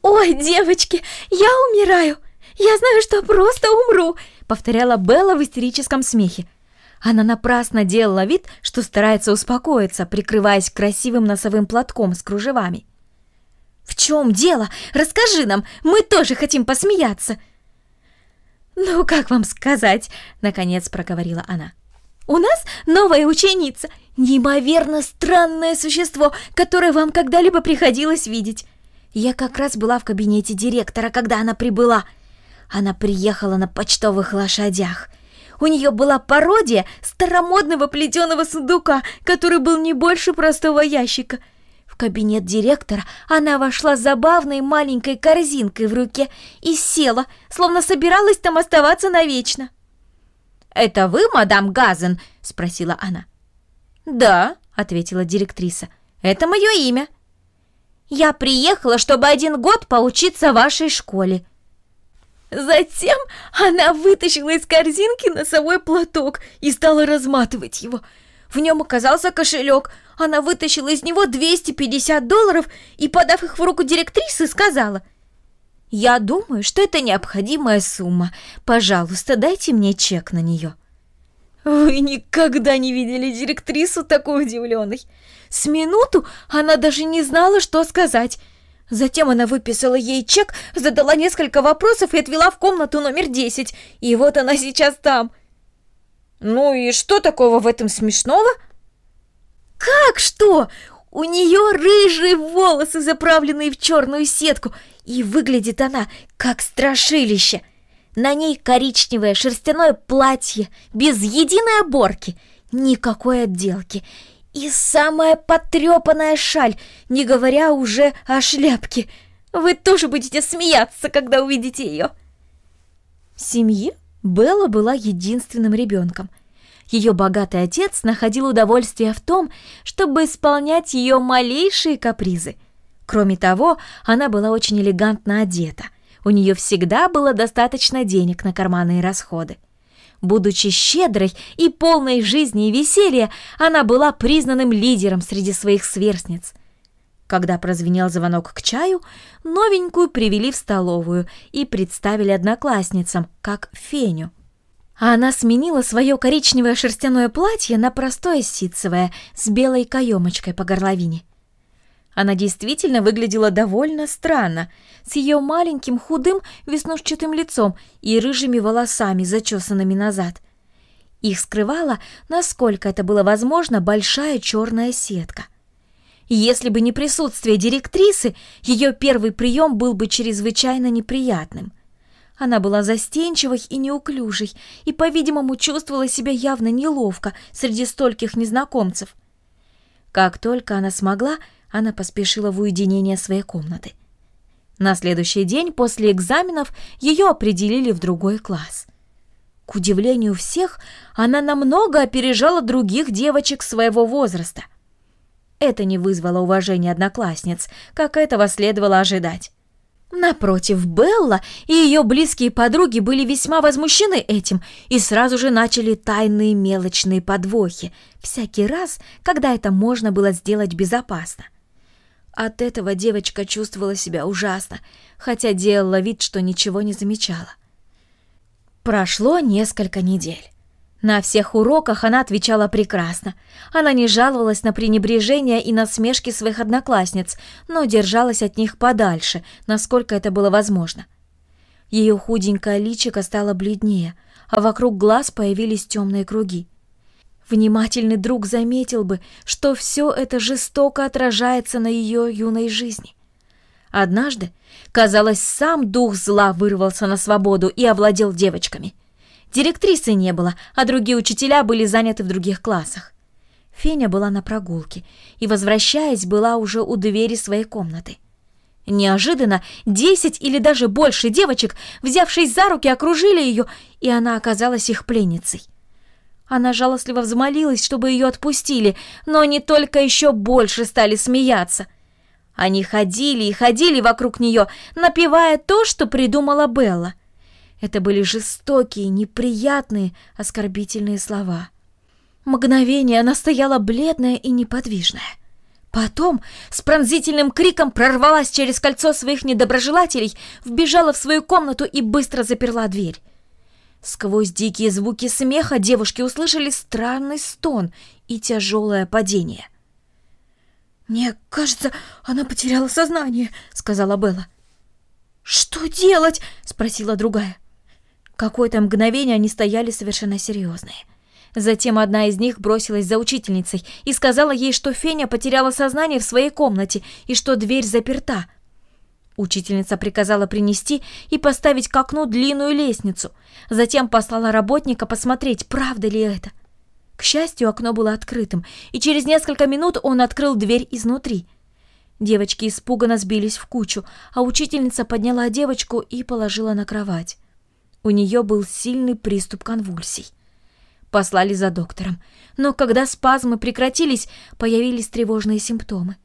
«Ой, девочки, я умираю! Я знаю, что просто умру!» — повторяла Белла в истерическом смехе. Она напрасно делала вид, что старается успокоиться, прикрываясь красивым носовым платком с кружевами. «В чем дело? Расскажи нам, мы тоже хотим посмеяться!» «Ну, как вам сказать?» — наконец проговорила она. «У нас новая ученица, неимоверно странное существо, которое вам когда-либо приходилось видеть. Я как раз была в кабинете директора, когда она прибыла. Она приехала на почтовых лошадях. У нее была пародия старомодного плетеного сундука, который был не больше простого ящика. В кабинет директора она вошла с забавной маленькой корзинкой в руке и села, словно собиралась там оставаться навечно. «Это вы, мадам Газен?» — спросила она. «Да», — ответила директриса, — «это мое имя. Я приехала, чтобы 1 год поучиться в вашей школе». Затем она вытащила из корзинки носовой платок и стала разматывать его. В нем оказался кошелек. Она вытащила из него $250 и, подав их в руку директрисы, сказала: «Я думаю, что это необходимая сумма. Пожалуйста, дайте мне чек на нее». Вы никогда не видели директрису такой удивленной. С минуту она даже не знала, что сказать. Затем она выписала ей чек, задала несколько вопросов и отвела в комнату номер 10. И вот она сейчас там. Ну и что такого в этом смешного? Как что? У нее рыжие волосы, заправленные в черную сетку, и выглядит она как страшилище. На ней коричневое шерстяное платье, без единой оборки, никакой отделки. И самая потрепанная шаль, не говоря уже о шляпке. Вы тоже будете смеяться, когда увидите ее. В семье Белла была единственным ребенком. Ее богатый отец находил удовольствие в том, чтобы исполнять ее малейшие капризы. Кроме того, она была очень элегантно одета. У нее всегда было достаточно денег на карманные расходы. Будучи щедрой и полной жизни и веселья, она была признанным лидером среди своих сверстниц. Когда прозвенел звонок к чаю, новенькую привели в столовую и представили одноклассницам, как Феню. Она сменила свое коричневое шерстяное платье на простое ситцевое с белой каемочкой по горловине. Она действительно выглядела довольно странно, с ее маленьким худым веснушчатым лицом и рыжими волосами, зачесанными назад. Их скрывала, насколько это было возможно, большая черная сетка. Если бы не присутствие директрисы, ее первый прием был бы чрезвычайно неприятным. Она была застенчивой и неуклюжей, и, по-видимому, чувствовала себя явно неловко среди стольких незнакомцев. Как только она смогла, она поспешила в уединение своей комнаты. На следующий день после экзаменов ее определили в другой класс. К удивлению всех, она намного опережала других девочек своего возраста. Это не вызвало уважения одноклассниц, как этого следовало ожидать. Напротив, Белла и ее близкие подруги были весьма возмущены этим и сразу же начали тайные мелочные подвохи, всякий раз, когда это можно было сделать безопасно. От этого девочка чувствовала себя ужасно, хотя делала вид, что ничего не замечала. Прошло несколько недель. На всех уроках она отвечала прекрасно. Она не жаловалась на пренебрежение и насмешки своих одноклассниц, но держалась от них подальше, насколько это было возможно. Ее худенькое личико стало бледнее, а вокруг глаз появились темные круги. Внимательный друг заметил бы, что все это жестоко отражается на ее юной жизни. Однажды, казалось, сам дух зла вырвался на свободу и овладел девочками. Директрисы не было, а другие учителя были заняты в других классах. Феня была на прогулке и, возвращаясь, была уже у двери своей комнаты. Неожиданно 10 или даже больше девочек, взявшись за руки, окружили ее, и она оказалась их пленницей. Она жалостливо взмолилась, чтобы ее отпустили, но они только еще больше стали смеяться. Они ходили и ходили вокруг нее, напевая то, что придумала Белла. Это были жестокие, неприятные, оскорбительные слова. Мгновение она стояла бледная и неподвижная. Потом с пронзительным криком прорвалась через кольцо своих недоброжелателей, вбежала в свою комнату и быстро заперла дверь. Сквозь дикие звуки смеха девушки услышали странный стон и тяжелое падение. «Мне кажется, она потеряла сознание», — сказала Белла. «Что делать?» — спросила другая. Какое-то мгновение они стояли совершенно серьезные. Затем одна из них бросилась за учительницей и сказала ей, что Феня потеряла сознание в своей комнате и что дверь заперта. Учительница приказала принести и поставить к окну длинную лестницу. Затем послала работника посмотреть, правда ли это. К счастью, окно было открытым, и через несколько минут он открыл дверь изнутри. Девочки испуганно сбились в кучу, а учительница подняла девочку и положила на кровать. У нее был сильный приступ конвульсий. Послали за доктором, но когда спазмы прекратились, появились тревожные симптомы.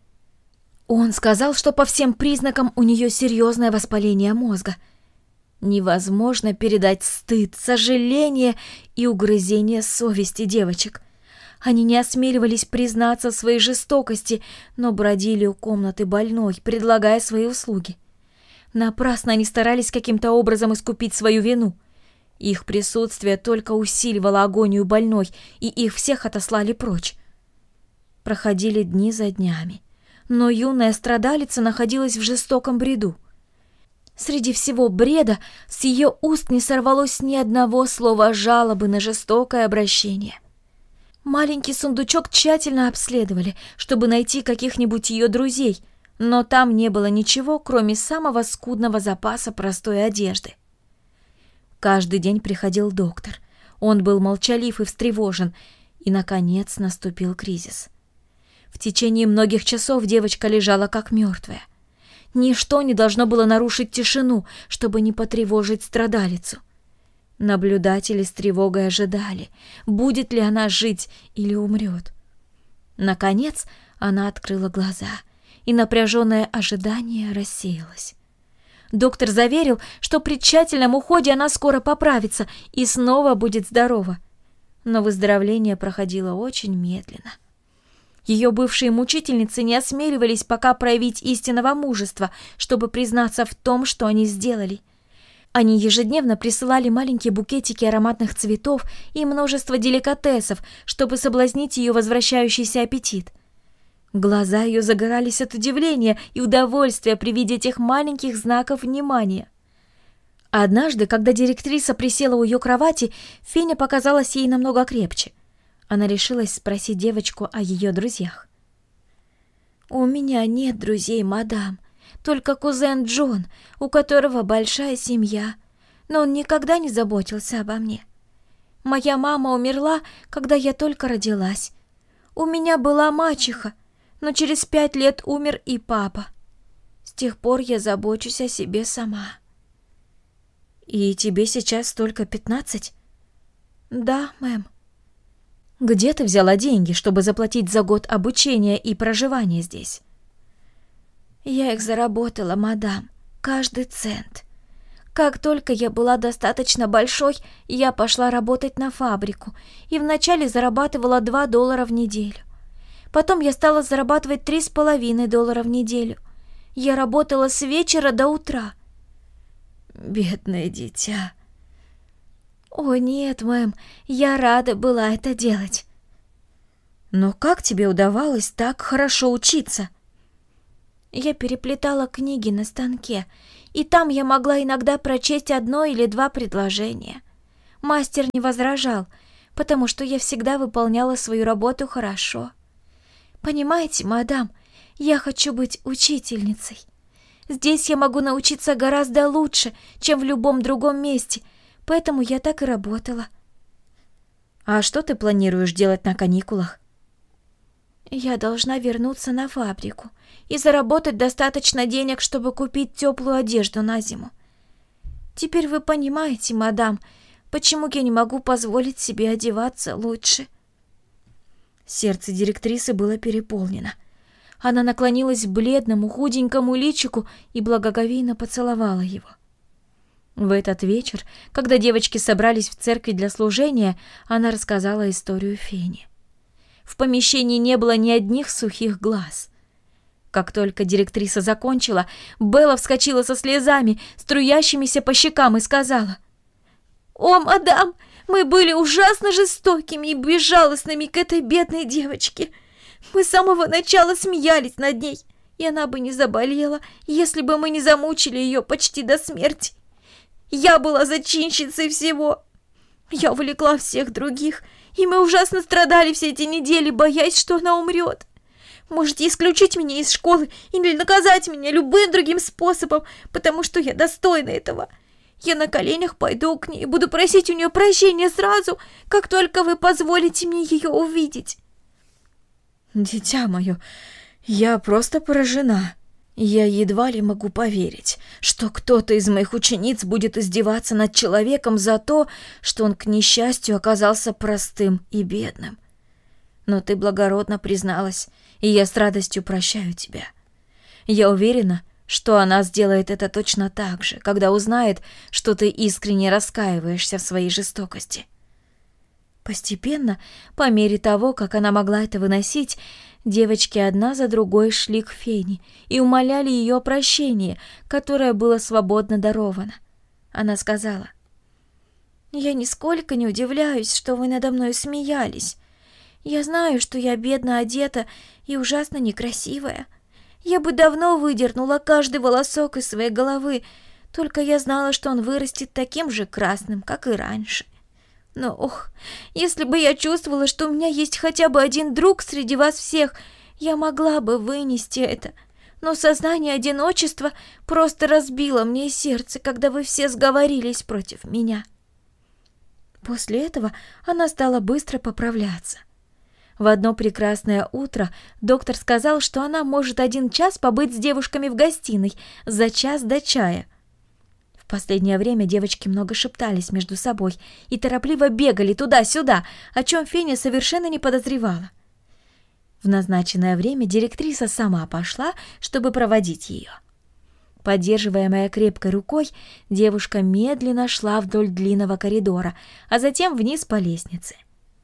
Он сказал, что по всем признакам у нее серьезное воспаление мозга. Невозможно передать стыд, сожаление и угрызение совести девочек. Они не осмеливались признаться в своей жестокости, но бродили у комнаты больной, предлагая свои услуги. Напрасно они старались каким-то образом искупить свою вину. Их присутствие только усиливало агонию больной, и их всех отослали прочь. Проходили дни за днями, но юная страдалица находилась в жестоком бреду. Среди всего бреда с ее уст не сорвалось ни одного слова жалобы на жестокое обращение. Маленький сундучок тщательно обследовали, чтобы найти каких-нибудь ее друзей, но там не было ничего, кроме самого скудного запаса простой одежды. Каждый день приходил доктор. Он был молчалив и встревожен, и, наконец, наступил кризис. В течение многих часов девочка лежала как мертвая. Ничто не должно было нарушить тишину, чтобы не потревожить страдалицу. Наблюдатели с тревогой ожидали, будет ли она жить или умрет. Наконец, она открыла глаза, и напряженное ожидание рассеялось. Доктор заверил, что при тщательном уходе она скоро поправится и снова будет здорова. Но выздоровление проходило очень медленно. Ее бывшие мучительницы не осмеливались пока проявить истинного мужества, чтобы признаться в том, что они сделали. Они ежедневно присылали маленькие букетики ароматных цветов и множество деликатесов, чтобы соблазнить ее возвращающийся аппетит. Глаза ее загорались от удивления и удовольствия при виде этих маленьких знаков внимания. Однажды, когда директриса присела у ее кровати, Феня показалась ей намного крепче. Она решилась спросить девочку о ее друзьях. «У меня нет друзей, мадам, только кузен Джон, у которого большая семья, но он никогда не заботился обо мне. Моя мама умерла, когда я только родилась. У меня была мачеха, но через 5 лет умер и папа. С тех пор я забочусь о себе сама». «И тебе сейчас только 15?» «Да, мэм». «Где ты взяла деньги, чтобы заплатить за год обучения и проживания здесь?» «Я их заработала, мадам, каждый цент. Как только я была достаточно большой, я пошла работать на фабрику и вначале зарабатывала $2 в неделю. Потом я стала зарабатывать $3,5 в неделю. Я работала с вечера до утра». «Бедное дитя». «О, нет, мэм, я рада была это делать». «Но как тебе удавалось так хорошо учиться?» «Я переплетала книги на станке, и там я могла иногда прочесть 1 или 2 предложения. Мастер не возражал, потому что я всегда выполняла свою работу хорошо. Понимаете, мадам, я хочу быть учительницей. Здесь я могу научиться гораздо лучше, чем в любом другом месте, поэтому я так и работала». «А что ты планируешь делать на каникулах?» «Я должна вернуться на фабрику и заработать достаточно денег, чтобы купить теплую одежду на зиму. Теперь вы понимаете, мадам, почему я не могу позволить себе одеваться лучше». Сердце директрисы было переполнено. Она наклонилась к бледному, худенькому личику и благоговейно поцеловала его. В этот вечер, когда девочки собрались в церкви для служения, она рассказала историю Фене. В помещении не было ни одних сухих глаз. Как только директриса закончила, Белла вскочила со слезами, струящимися по щекам, и сказала: «О, мадам, мы были ужасно жестокими и безжалостными к этой бедной девочке. Мы с самого начала смеялись над ней, и она бы не заболела, если бы мы не замучили ее почти до смерти. Я была зачинщицей всего. Я увлекла всех других, и мы ужасно страдали все эти недели, боясь, что она умрет. Можете исключить меня из школы или наказать меня любым другим способом, потому что я достойна этого. Я на коленях пойду к ней и буду просить у нее прощения сразу, как только вы позволите мне ее увидеть». «Дитя мое, я просто поражена. Я едва ли могу поверить, что кто-то из моих учениц будет издеваться над человеком за то, что он, к несчастью, оказался простым и бедным. Но ты благородно призналась, и я с радостью прощаю тебя. Я уверена, что она сделает это точно так же, когда узнает, что ты искренне раскаиваешься в своей жестокости». Постепенно, по мере того, как она могла это выносить, девочки одна за другой шли к Фене и умоляли ее о прощении, которое было свободно даровано. Она сказала: «Я нисколько не удивляюсь, что вы надо мной смеялись. Я знаю, что я бедно одета и ужасно некрасивая. Я бы давно выдернула каждый волосок из своей головы, только я знала, что он вырастет таким же красным, как и раньше. Но, ох, если бы я чувствовала, что у меня есть хотя бы один друг среди вас всех, я могла бы вынести это. Но сознание одиночества просто разбило мне сердце, когда вы все сговорились против меня». После этого она стала быстро поправляться. В одно прекрасное утро доктор сказал, что она может 1 час побыть с девушками в гостиной за час до чая. В последнее время девочки много шептались между собой и торопливо бегали туда-сюда, о чем Феня совершенно не подозревала. В назначенное время директриса сама пошла, чтобы проводить ее. Поддерживаемая крепкой рукой, девушка медленно шла вдоль длинного коридора, а затем вниз по лестнице.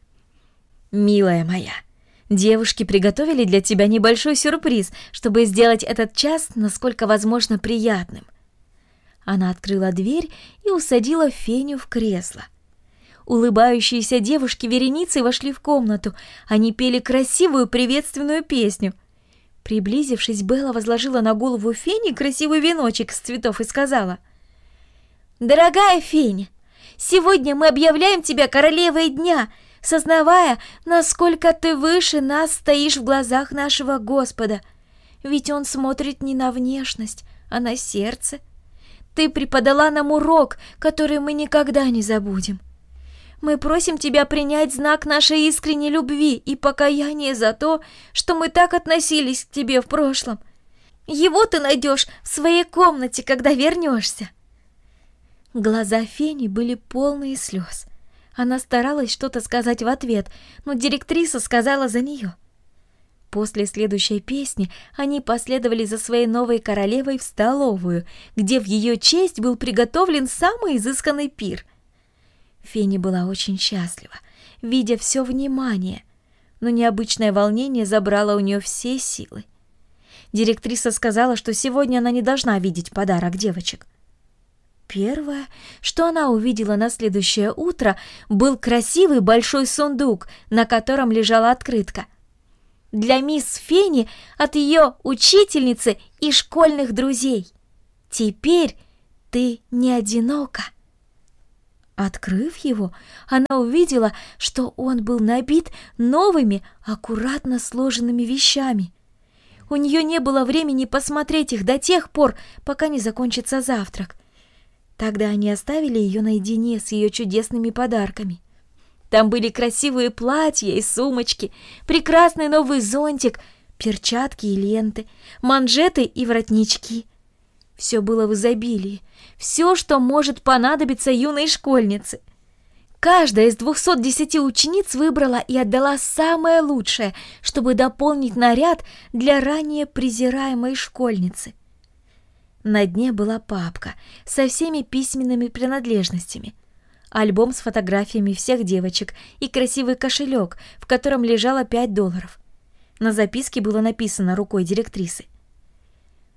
«Милая моя, девушки приготовили для тебя небольшой сюрприз, чтобы сделать этот час насколько возможно приятным». Она открыла дверь и усадила Феню в кресло. Улыбающиеся девушки вереницей вошли в комнату. Они пели красивую приветственную песню. Приблизившись, Белла возложила на голову Фени красивый веночек из цветов и сказала: «Дорогая Феня, сегодня мы объявляем тебя королевой дня, сознавая, насколько ты выше нас стоишь в глазах нашего Господа. Ведь Он смотрит не на внешность, а на сердце. Ты преподала нам урок, который мы никогда не забудем. Мы просим тебя принять знак нашей искренней любви и покаяния за то, что мы так относились к тебе в прошлом. Его ты найдешь в своей комнате, когда вернешься». Глаза Фени были полные слез. Она старалась что-то сказать в ответ, но директриса сказала за нее. После следующей песни они последовали за своей новой королевой в столовую, где в ее честь был приготовлен самый изысканный пир. Феня была очень счастлива, видя все внимание, но необычное волнение забрало у нее все силы. Директриса сказала, что сегодня она не должна видеть подарок девочек. Первое, что она увидела на следующее утро, был красивый большой сундук, на котором лежала открытка: «Для мисс Фени от ее учительницы и школьных друзей. Теперь ты не одинока». Открыв его, она увидела, что он был набит новыми, аккуратно сложенными вещами. У нее не было времени посмотреть их до тех пор, пока не закончится завтрак. Тогда они оставили ее наедине с ее чудесными подарками. Там были красивые платья и сумочки, прекрасный новый зонтик, перчатки и ленты, манжеты и воротнички. Все было в изобилии, все, что может понадобиться юной школьнице. Каждая из 210 учениц выбрала и отдала самое лучшее, чтобы дополнить наряд для ранее презираемой школьницы. На дне была папка со всеми письменными принадлежностями, альбом с фотографиями всех девочек и красивый кошелек, в котором лежало $5. На записке было написано рукой директрисы: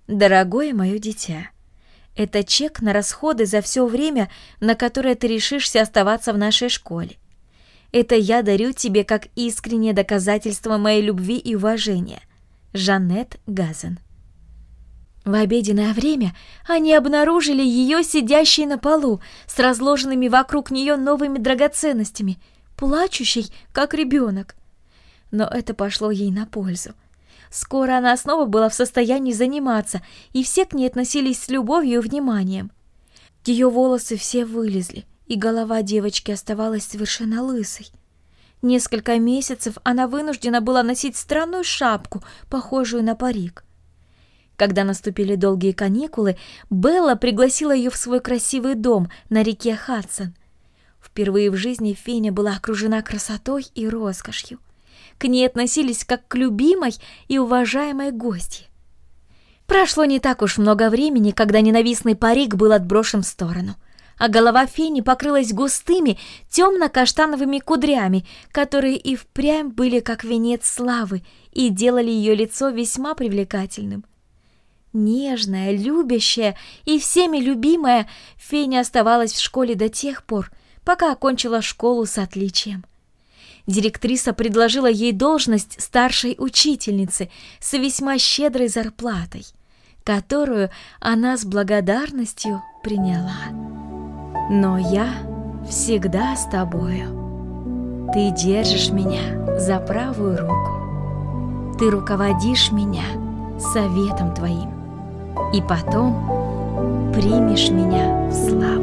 Дорогое мое дитя, это чек на расходы за все время, на которое ты решишься оставаться в нашей школе. Это я дарю тебе как искреннее доказательство моей любви и уважения. Жанет Газен. В обеденное время они обнаружили ее сидящей на полу с разложенными вокруг нее новыми драгоценностями, плачущей, как ребенок. Но это пошло ей на пользу. Скоро она снова была в состоянии заниматься, и все к ней относились с любовью и вниманием. Ее волосы все вылезли, и голова девочки оставалась совершенно лысой. Несколько месяцев она вынуждена была носить странную шапку, похожую на парик. Когда наступили долгие каникулы, Белла пригласила ее в свой красивый дом на реке Хадсон. Впервые в жизни Феня была окружена красотой и роскошью. К ней относились как к любимой и уважаемой гостье. Прошло не так уж много времени, когда ненавистный парик был отброшен в сторону, а голова Фени покрылась густыми темно-каштановыми кудрями, которые и впрямь были как венец славы и делали ее лицо весьма привлекательным. Нежная, любящая и всеми любимая, Феня оставалась в школе до тех пор, пока окончила школу с отличием. Директриса предложила ей должность старшей учительницы с весьма щедрой зарплатой, которую она с благодарностью приняла. Но я всегда с тобою. Ты держишь меня за правую руку. Ты руководишь меня советом твоим. И потом примешь меня в славу.